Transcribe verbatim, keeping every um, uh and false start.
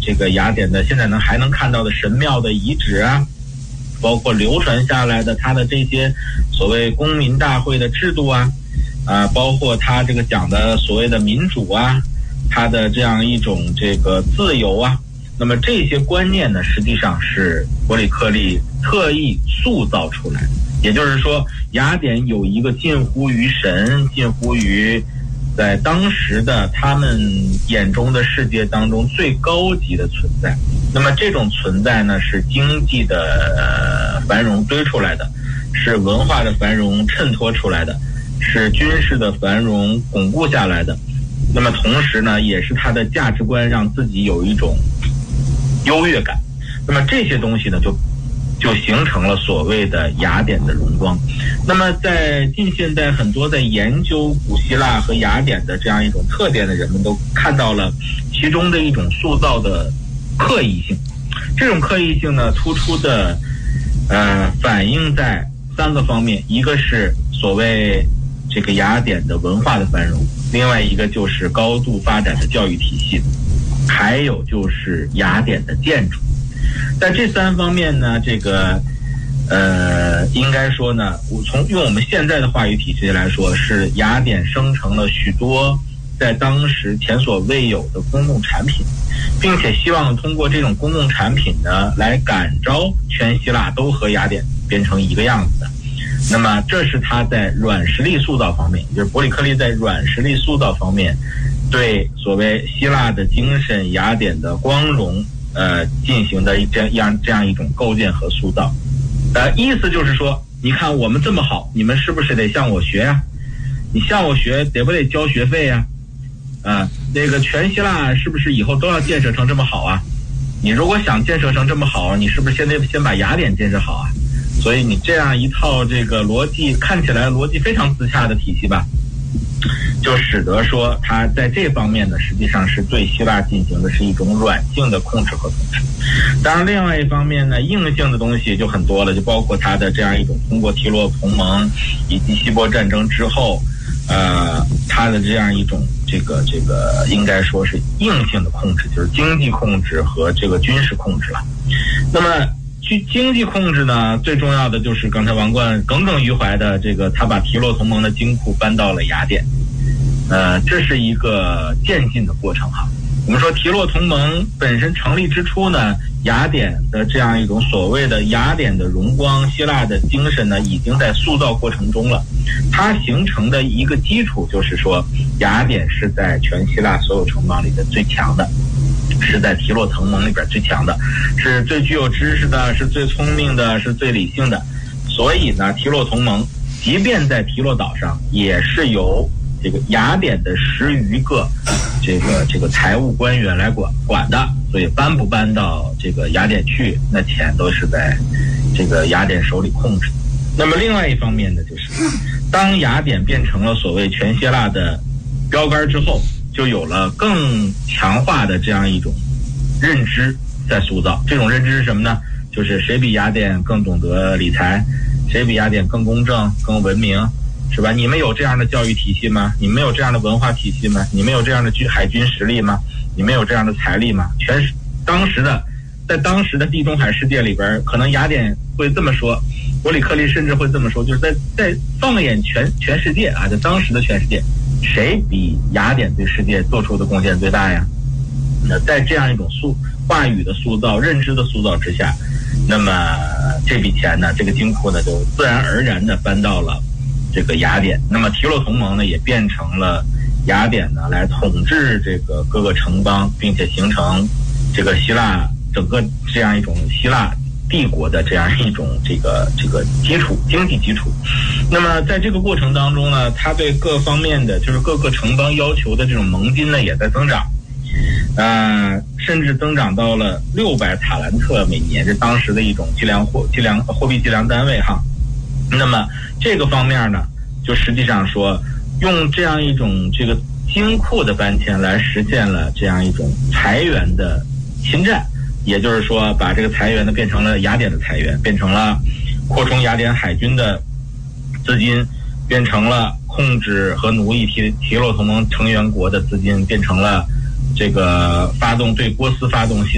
这个雅典的现在能还能看到的神庙的遗址啊，包括流传下来的它的这些所谓公民大会的制度啊，啊，包括它这个讲的所谓的民主啊，它的这样一种这个自由啊，那么这些观念呢，实际上是伯里克利特意塑造出来的。也就是说，雅典有一个近乎于神、近乎于在当时的他们眼中的世界当中最高级的存在。那么这种存在呢，是经济的、呃、繁荣堆出来的，是文化的繁荣衬托出来的，是军事的繁荣巩固下来的。那么同时呢，也是他的价值观让自己有一种优越感。那么这些东西呢，就就形成了所谓的雅典的荣光。那么在近现代，很多在研究古希腊和雅典的这样一种特点的人们都看到了其中的一种塑造的刻意性。这种刻意性呢，突出的呃反映在三个方面，一个是所谓这个雅典的文化的繁荣，另外一个就是高度发展的教育体系，还有就是雅典的建筑。在这三方面呢，这个呃，应该说呢，从用我们现在的话语体系来说，是雅典生成了许多在当时前所未有的公共产品，并且希望通过这种公共产品呢，来感召全希腊都和雅典变成一个样子的。那么这是他在软实力塑造方面，也就是伯里克利在软实力塑造方面对所谓希腊的精神、雅典的光荣呃，进行的这样这样一种构建和塑造。呃，意思就是说，你看我们这么好，你们是不是得向我学呀？你向我学，得不得交学费呀？啊、呃，那个全希腊是不是以后都要建设成这么好啊？你如果想建设成这么好，你是不是先得先把雅典建设好啊？所以你这样一套这个逻辑看起来逻辑非常自洽的体系吧，就使得说他在这方面呢，实际上是对希腊进行的是一种软性的控制和统治。当然另外一方面呢，硬性的东西就很多了，就包括他的这样一种通过提洛同盟以及希波战争之后呃，他的这样一种这个这个应该说是硬性的控制，就是经济控制和这个军事控制了。那么去经济控制呢，最重要的就是刚才王冠耿耿于怀的这个，他把提洛同盟的金库搬到了雅典。呃，这是一个渐进的过程哈。我们说提洛同盟本身成立之初呢，雅典的这样一种所谓的雅典的荣光、希腊的精神呢，已经在塑造过程中了。它形成的一个基础就是说，雅典是在全希腊所有城邦里的最强的，是在提洛同盟里边最强的，是最具有知识的，是最聪明的，是最理性的。所以呢，提洛同盟即便在提洛岛上，也是由这个雅典的十余个这个这个财务官员来管管的，所以搬不搬到这个雅典去，那钱都是在这个雅典手里控制。那么另外一方面呢，就是当雅典变成了所谓全希腊的标杆之后，就有了更强化的这样一种认知在塑造。这种认知是什么呢？就是谁比雅典更懂得理财，谁比雅典更公正、更文明，是吧？你们有这样的教育体系吗？你们有这样的文化体系吗？你们有这样的军海军实力吗？你们有这样的财力吗？全是当时的，在当时的地中海世界里边，可能雅典会这么说，伯里克利甚至会这么说，就是在在放眼全全世界啊，在当时的全世界，谁比雅典对世界做出的贡献最大呀？那在这样一种塑话语的塑造、认知的塑造之下，那么这笔钱呢，这个金库呢，就自然而然的搬到了这个雅典。那么提洛同盟呢，也变成了雅典呢来统治这个各个城邦，并且形成这个希腊整个这样一种希腊帝国的这样一种这个这个基础经济基础。那么在这个过程当中呢，它对各方面的就是各个城邦要求的这种盟金呢也在增长，呃，甚至增长到了六百塔兰特每年，这当时的一种计量货计量货币计量单位哈。那么这个方面呢，就实际上说用这样一种这个金库的搬迁来实现了这样一种财源的侵占。也就是说，把这个财源呢变成了雅典的财源，变成了扩充雅典海军的资金，变成了控制和奴役提提洛同盟成员国的资金，变成了这个发动对波斯发动